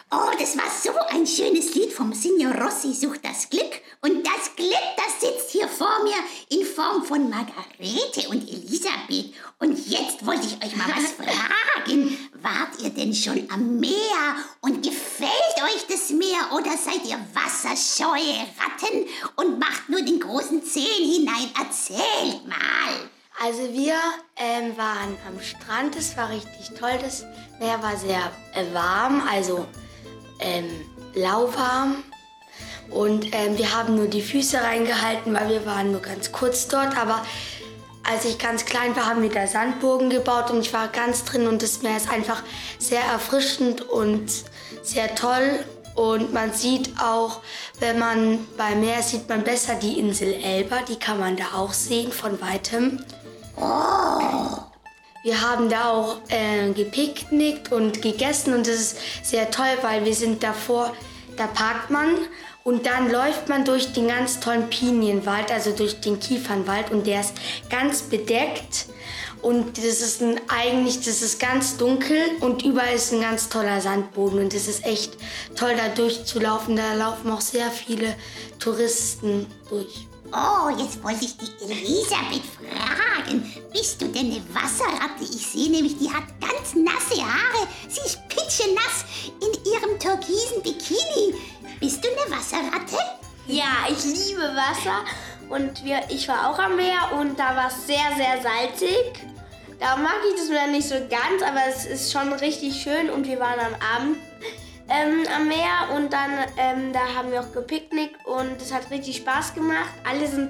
Oh, das war so ein schönes Lied vom Signor Rossi, sucht das Glück. Und das Glück, das sitzt hier vor mir in Form von Margarete und Elisabeth. Und jetzt wollte ich euch mal was fragen. Wart ihr denn schon am Meer? Und gefällt euch das Meer? Oder seid ihr wasserscheue Ratten und macht nur den großen Zehen hinein? Erzählt mal. Also wir waren am Strand, es war richtig toll. Das Meer war sehr warm, also lauwarm. Und wir haben nur die Füße reingehalten, weil wir waren nur ganz kurz dort. Aber als ich ganz klein war, haben wir da Sandburgen gebaut und ich war ganz drin. Und das Meer ist einfach sehr erfrischend und sehr toll. Und man sieht auch, wenn man beim Meer sieht man besser die Insel Elba. Die kann man da auch sehen von Weitem. Oh. Wir haben da auch gepicknickt und gegessen und das ist sehr toll, weil wir sind davor, da parkt man und dann läuft man durch den ganz tollen Pinienwald, also durch den Kiefernwald und der ist ganz bedeckt und das ist ganz dunkel und überall ist ein ganz toller Sandboden und es ist echt toll da durchzulaufen, da laufen auch sehr viele Touristen durch. Oh, jetzt wollte ich die Elisabeth fragen. Bist du denn eine Wasserratte? Ich sehe nämlich, die hat ganz nasse Haare. Sie ist pitschenass in ihrem türkisen Bikini. Bist du eine Wasserratte? Ja, ich liebe Wasser und ich war auch am Meer und da war es sehr, sehr salzig. Da mag ich das Meer nicht so ganz, aber es ist schon richtig schön und wir waren am Abend am Meer und dann da haben wir auch gepicknickt und es hat richtig Spaß gemacht. Alle sind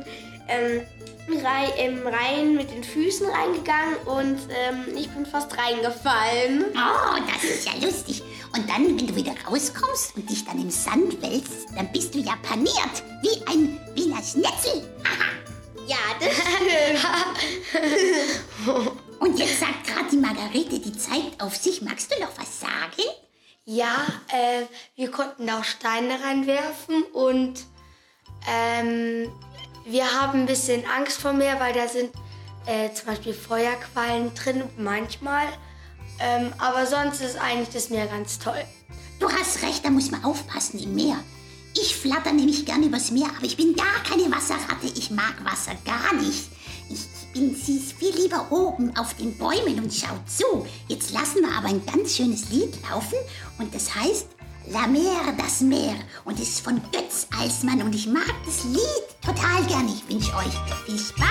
rein mit den Füßen reingegangen und ich bin fast reingefallen. Oh, das ist ja lustig. Und dann, wenn du wieder rauskommst und dich dann im Sand wälzt, dann bist du ja paniert, wie ein Wiener Schnitzel. Ja, das stimmt. Und jetzt sagt gerade die Margarete, die zeigt auf sich. Magst du noch was sagen? Ja, wir konnten auch Steine reinwerfen und wir haben ein bisschen Angst vor Meer, weil da sind zum Beispiel Feuerquallen drin, manchmal. Aber sonst ist eigentlich das Meer ganz toll. Du hast recht, da muss man aufpassen im Meer. Ich flatter nämlich gern übers Meer, aber ich bin gar keine Wasserratte. Ich mag Wasser gar nicht. Sie ist viel lieber oben auf den Bäumen und schaut zu. Jetzt lassen wir aber ein ganz schönes Lied laufen und das heißt La Mer, das Meer. Und es ist von Götz Alsmann und ich mag das Lied total gern. Ich wünsche euch viel Spaß.